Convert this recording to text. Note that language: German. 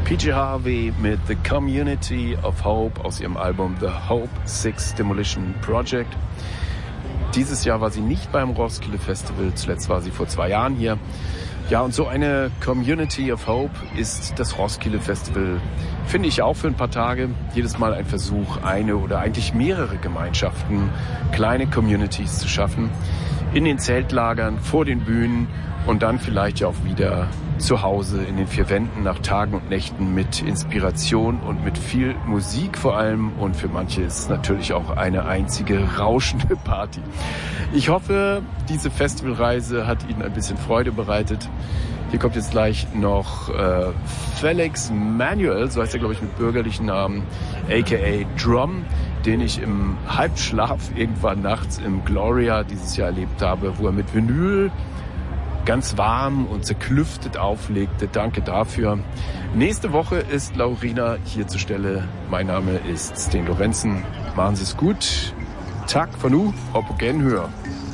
PJ Harvey mit The Community of Hope aus ihrem Album The Hope 6 Demolition Project. Dieses Jahr war sie nicht beim Roskilde Festival, zuletzt war sie vor 2 Jahren hier. Ja, und so eine Community of Hope ist das Roskilde Festival, finde ich, auch für ein paar Tage. Jedes Mal ein Versuch, eine oder eigentlich mehrere Gemeinschaften, kleine Communities zu schaffen. In den Zeltlagern, vor den Bühnen und dann vielleicht ja auch wieder zu Hause in den 4 Wänden nach Tagen und Nächten mit Inspiration und mit viel Musik vor allem. Und für manche ist es natürlich auch eine einzige rauschende Party. Ich hoffe, diese Festivalreise hat Ihnen ein bisschen Freude bereitet. Hier kommt jetzt gleich noch Felix Manuel, so heißt er, glaube ich, mit bürgerlichen Namen, a.k.a. Drum, den ich im Halbschlaf irgendwann nachts im Gloria dieses Jahr erlebt habe, wo er mit Vinyl ganz warm und zerklüftet auflegte. Danke dafür. Nächste Woche ist Laurina hier zur Stelle. Mein Name ist Sten Lorenzen. Machen Sie es gut. Tak for nu, op igen hør.